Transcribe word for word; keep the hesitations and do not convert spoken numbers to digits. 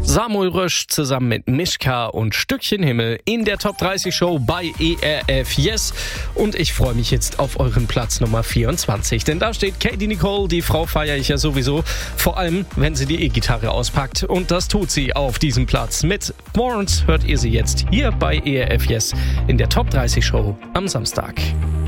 Samuel Rösch zusammen mit Mischka und Stückchen Himmel in der Top dreißig Show bei E R F Yes. Und ich freue mich jetzt auf euren Platz Nummer vierundzwanzig, denn da steht Katie Nicole, die Frau feiere ich ja sowieso, vor allem wenn sie die E-Gitarre auspackt. Und das tut sie auf diesem Platz. Mit Thorns hört ihr sie jetzt hier bei E R F Yes in der Top dreißig Show am Samstag.